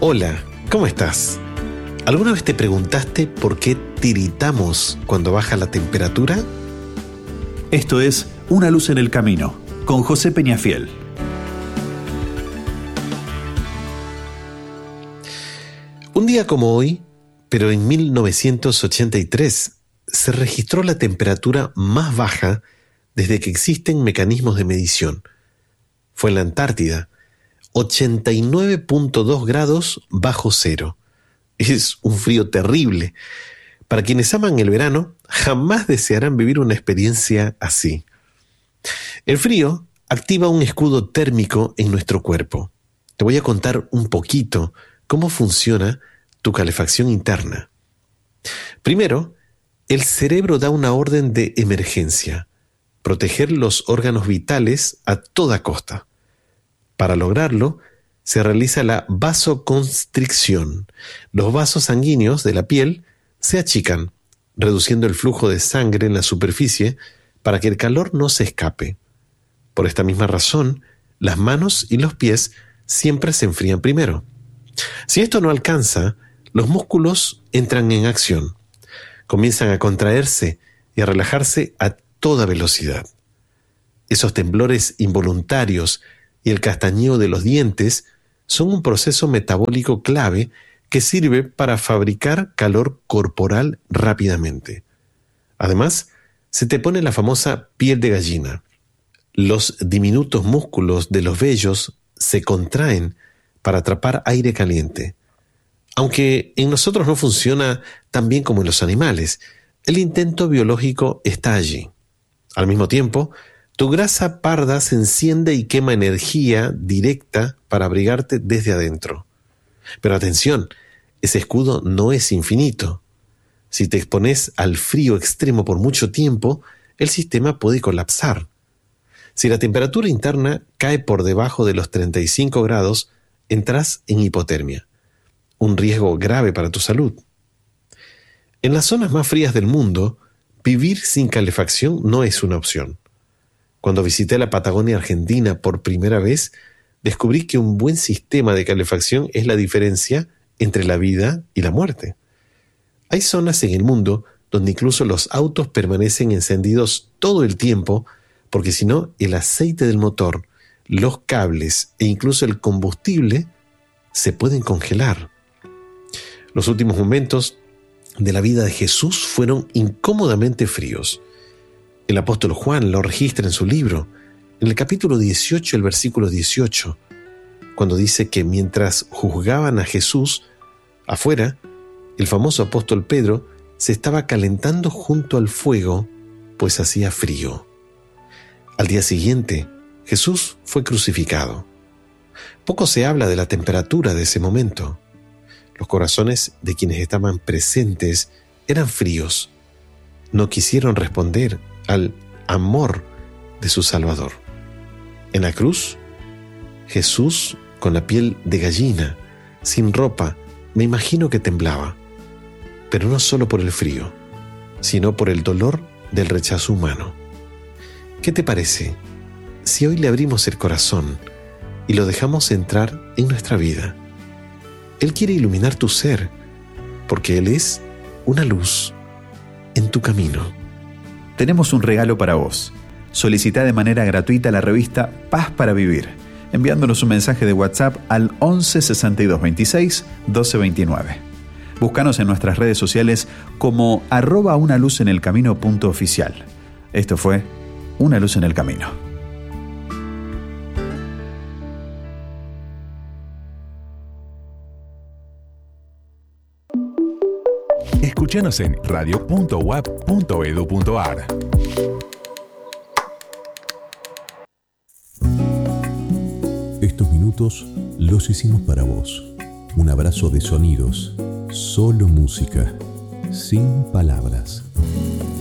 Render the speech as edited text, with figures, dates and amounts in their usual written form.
Hola, ¿cómo estás? ¿Alguna vez te preguntaste por qué tiritamos cuando baja la temperatura? Esto es Una luz en el camino, con José Peñafiel. Un día como hoy, pero en 1983, se registró la temperatura más baja desde que existen mecanismos de medición. Fue en la Antártida, 89.2 grados bajo cero. Es un frío terrible. Para quienes aman el verano, jamás desearán vivir una experiencia así. El frío activa un escudo térmico en nuestro cuerpo. Te voy a contar un poquito cómo funciona tu calefacción interna. Primero, el cerebro da una orden de emergencia: proteger los órganos vitales a toda costa. Para lograrlo, se realiza la vasoconstricción. Los vasos sanguíneos de la piel se achican, reduciendo el flujo de sangre en la superficie para que el calor no se escape. Por esta misma razón, las manos y los pies siempre se enfrían primero. Si esto no alcanza, los músculos entran en acción. Comienzan a contraerse y a relajarse a toda velocidad. Esos temblores involuntarios y el castañeo de los dientes son un proceso metabólico clave que sirve para fabricar calor corporal rápidamente. Además, se te pone la famosa piel de gallina. Los diminutos músculos de los vellos se contraen para atrapar aire caliente. Aunque en nosotros no funciona tan bien como en los animales, el intento biológico está allí. Al mismo tiempo, tu grasa parda se enciende y quema energía directa para abrigarte desde adentro. Pero atención, ese escudo no es infinito. Si te expones al frío extremo por mucho tiempo, el sistema puede colapsar. Si la temperatura interna cae por debajo de los 35 grados, entras en hipotermia, un riesgo grave para tu salud. En las zonas más frías del mundo, vivir sin calefacción no es una opción. Cuando visité la Patagonia Argentina por primera vez, descubrí que un buen sistema de calefacción es la diferencia entre la vida y la muerte. Hay zonas en el mundo donde incluso los autos permanecen encendidos todo el tiempo, porque si no, el aceite del motor, los cables e incluso el combustible se pueden congelar. Los últimos momentos de la vida de Jesús fueron incómodamente fríos. El apóstol Juan lo registra en su libro, en el capítulo 18, el versículo 18, cuando dice que mientras juzgaban a Jesús, afuera, el famoso apóstol Pedro se estaba calentando junto al fuego, pues hacía frío. Al día siguiente, Jesús fue crucificado. Poco se habla de la temperatura de ese momento. Los corazones de quienes estaban presentes eran fríos. No quisieron responder al amor de su Salvador. En la cruz, Jesús, con la piel de gallina, sin ropa, me imagino que temblaba, pero no solo por el frío, sino por el dolor del rechazo humano. ¿Qué te parece si hoy le abrimos el corazón y lo dejamos entrar en nuestra vida? Él quiere iluminar tu ser, porque Él es una luz en tu camino. Tenemos un regalo para vos. Solicita de manera gratuita la revista Paz para Vivir, enviándonos un mensaje de WhatsApp al 11 62 26 12 29. Búscanos en nuestras redes sociales como @unaluzenelcamino.oficial. Esto fue Una luz en el camino. Escúchanos en radio.uap.edu.ar. Estos minutos los hicimos para vos. Un abrazo de sonidos, solo música, sin palabras.